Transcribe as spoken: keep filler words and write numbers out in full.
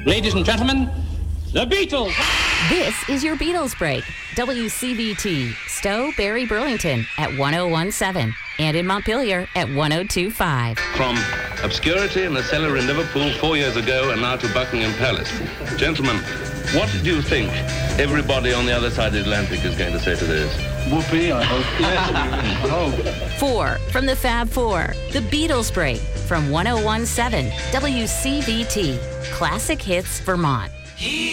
Ladies and gentlemen, the Beatles. This is your Beatles break. W C V T, Stowe, Barry, Burlington at one oh one point seven and in Montpelier at one oh two point five. From obscurity in a cellar in Liverpool four years ago and now to Buckingham Palace. Gentlemen, what do you think everybody on the other side of the Atlantic is going to say to this? Whoopee, I hope. Yes, I hope. Four from the Fab Four, the Beatles break from one oh one point seven W C V T, Classic Hits Vermont. He